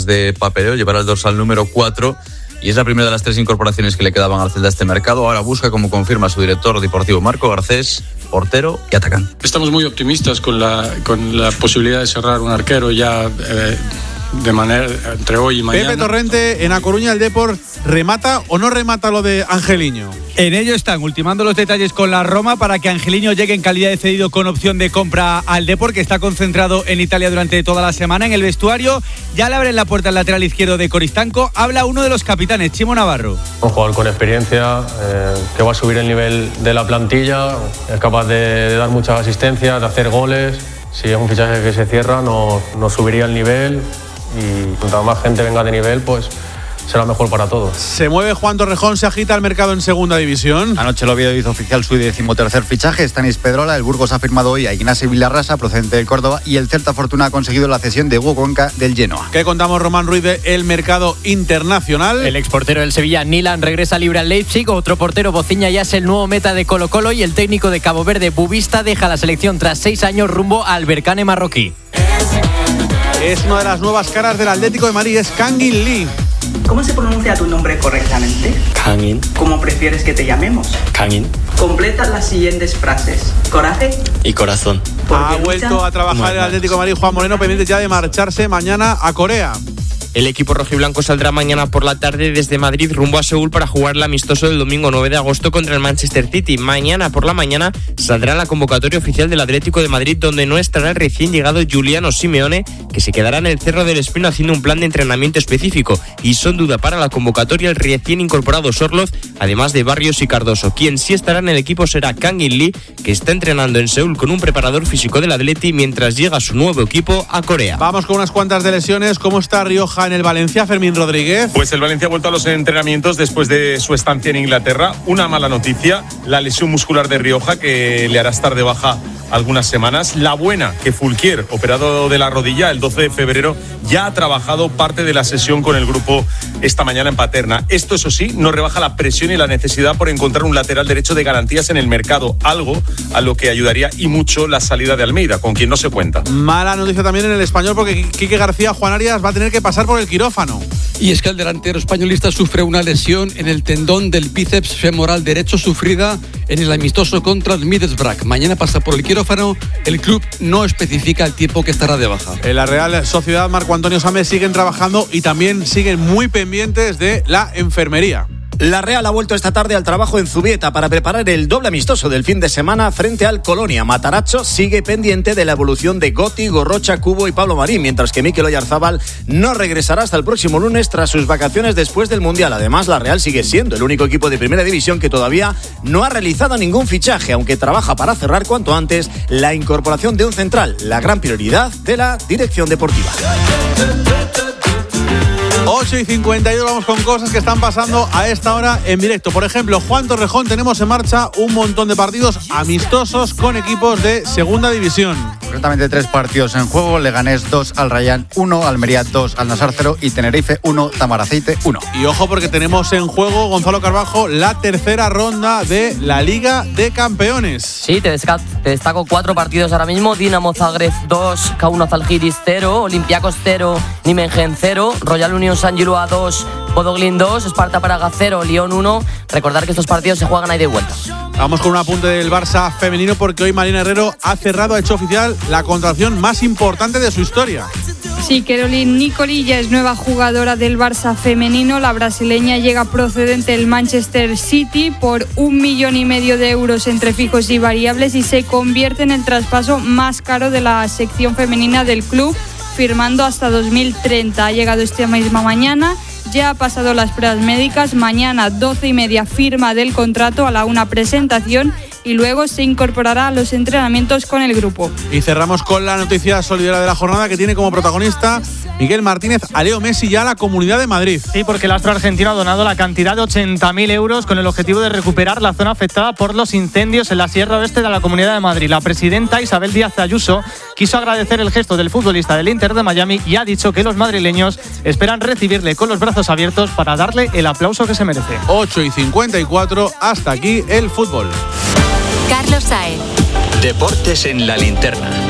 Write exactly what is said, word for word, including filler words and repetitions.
de papeleo, llevará el dorsal número cuatro y es la primera de las tres incorporaciones que le quedaban al Celta a este mercado. Ahora busca, como confirma su director deportivo Marco Garcés, portero y atacante. Estamos muy optimistas con la, con la posibilidad de cerrar un arquero ya eh, de manera entre hoy y mañana. Pepe Torrente, en A Coruña el Depor, ¿remata o no remata lo de Angeliño? En ello están ultimando los detalles con la Roma para que Angeliño llegue en calidad de cedido con opción de compra al Depor, que está concentrado en Italia durante toda la semana. En el vestuario ya le abren la puerta al lateral izquierdo de Coristanco. Habla uno de los capitanes, Chimo Navarro. Un jugador con experiencia, eh, que va a subir el nivel de la plantilla, es capaz de, de dar muchas asistencias, de hacer goles. Si es un fichaje que se cierra, nos no subiría el nivel y cuanta más gente venga de nivel, pues será mejor para todos. Se mueve Juan Torrejón, se agita el mercado en segunda división. Anoche el Oviedo hizo oficial su decimotercer fichaje. Stanis Pedrola. El Burgos ha firmado hoy a Ignacio Villarrasa, procedente del Córdoba, y el Celta Fortuna ha conseguido la cesión de Hugo Cuenca del Genoa. ¿Qué contamos, Román Ruiz, de el mercado internacional? El exportero del Sevilla, Nilan, regresa libre al Leipzig. Otro portero, Bociña, ya es el nuevo meta de Colo-Colo, y el técnico de Cabo Verde, Bubista, deja la selección tras seis años rumbo al Berkane marroquí. Es una de las nuevas caras del Atlético de Madrid, es Kangin Lee. ¿Cómo se pronuncia tu nombre correctamente? Kangin. ¿Cómo prefieres que te llamemos? Kangin. Completa las siguientes frases. Coraje y corazón. Ha vuelto a trabajar el Atlético de Madrid Juan Moreno, pendiente ya de marcharse mañana a Corea. El equipo rojiblanco saldrá mañana por la tarde desde Madrid rumbo a Seúl para jugar el amistoso del domingo nueve de agosto contra el Manchester City. Mañana por la mañana saldrá la convocatoria oficial del Atlético de Madrid, donde no estará el recién llegado Giuliano Simeone, que se quedará en el Cerro del Espino haciendo un plan de entrenamiento específico. Y son duda para la convocatoria el recién incorporado Sorloz, además de Barrios y Cardoso. Quien sí estará en el equipo será Kangin Lee, que está entrenando en Seúl con un preparador físico del Atleti mientras llega su nuevo equipo a Corea. Vamos con unas cuantas de lesiones. ¿Cómo está Rioja en el Valencia, Fermín Rodríguez? Pues el Valencia ha vuelto a los entrenamientos después de su estancia en Inglaterra. Una mala noticia, la lesión muscular de Rioja, que le hará estar de baja algunas semanas. La buena, que Fulquier, operado de la rodilla el doce de febrero, ya ha trabajado parte de la sesión con el grupo esta mañana en Paterna. Esto, eso sí, no rebaja la presión y la necesidad por encontrar un lateral derecho de garantías en el mercado, algo a lo que ayudaría y mucho la salida de Almeida, con quien no se cuenta. Mala noticia también en el Español, porque Quique García, Juan Arias, va a tener que pasar por el quirófano. Y es que el delantero españolista sufre una lesión en el tendón del bíceps femoral derecho sufrida en el amistoso contra el Middlesbrough. Mañana pasa por el quirófano. El club no especifica el tiempo que estará de baja. En la Real Sociedad, Marco Antonio Sámez, siguen trabajando y también siguen muy pendientes de la enfermería. La Real ha vuelto esta tarde al trabajo en Zubieta para preparar el doble amistoso del fin de semana frente al Colonia. Mataracho sigue pendiente de la evolución de Gotti, Gorrocha, Cubo y Pablo Marín, mientras que Mikel Oyarzabal no regresará hasta el próximo lunes tras sus vacaciones después del Mundial. Además, la Real sigue siendo el único equipo de primera división que todavía no ha realizado ningún fichaje, aunque trabaja para cerrar cuanto antes la incorporación de un central, la gran prioridad de la dirección deportiva. ocho y cincuenta y dos, vamos con cosas que están pasando a esta hora en directo. Por ejemplo, Juan Torrejón, tenemos en marcha un montón de partidos amistosos con equipos de segunda división. Concretamente tres partidos en juego: Leganés dos, Al Rayyan uno, Almería dos, Al Nassr cero y Tenerife uno, Tamaraceite uno. Y ojo, porque tenemos en juego, Gonzalo Carbajo, la tercera ronda de la Liga de Campeones. Sí, te, desca- te destaco cuatro partidos ahora mismo: Dinamo Zagreb dos, K uno Zalgiris cero, Olympiacos cero, Nijmegen cero, Royal Union San Giloa dos, Bodoglin dos, Sparta Praga cero, Lyon uno. Recordar que estos partidos se juegan ahí de vuelta. Vamos con un apunte del Barça femenino, porque hoy Marina Herrero ha cerrado, ha hecho oficial la contratación más importante de su historia. Sí, Caroline Nicoli ya es nueva jugadora del Barça femenino. La brasileña llega procedente del Manchester City por un millón y medio de euros entre fijos y variables y se convierte en el traspaso más caro de la sección femenina del club, firmando hasta dos mil treinta. Ha llegado esta misma mañana, ya ha pasado las pruebas médicas. Mañana, doce y media, firma del contrato, a la una presentación y luego se incorporará a los entrenamientos con el grupo. Y cerramos con la noticia solidaria de la jornada, que tiene como protagonista Miguel Martínez a Leo Messi y a la Comunidad de Madrid. Sí, porque el astro argentino ha donado la cantidad de ochenta mil euros con el objetivo de recuperar la zona afectada por los incendios en la Sierra Oeste de la Comunidad de Madrid. La presidenta Isabel Díaz Ayuso quiso agradecer el gesto del futbolista del Inter de Miami y ha dicho que los madrileños esperan recibirle con los brazos abiertos para darle el aplauso que se merece. ocho y cincuenta y cuatro, hasta aquí el fútbol. Carlos Saez. Deportes en la linterna.